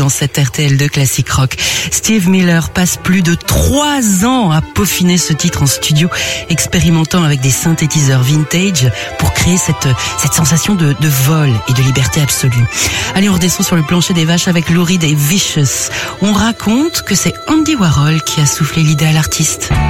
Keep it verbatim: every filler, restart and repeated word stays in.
dans cette R T L deux Classic Rock. Steve Miller passe plus de trois ans à peaufiner ce titre en studio, expérimentant avec des synthétiseurs vintage pour créer cette, cette sensation de, de vol et de liberté absolue. Allez, on redescend sur le plancher des vaches avec Lou Reed et Vicious. On raconte que c'est Andy Warhol qui a soufflé l'idée à l'artiste.